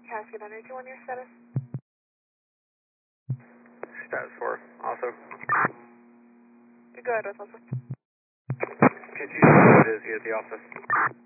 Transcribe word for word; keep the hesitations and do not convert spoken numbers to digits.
Cascade Energy, one your status. Status four, also. Go ahead with also. Could you see what it is here at the office?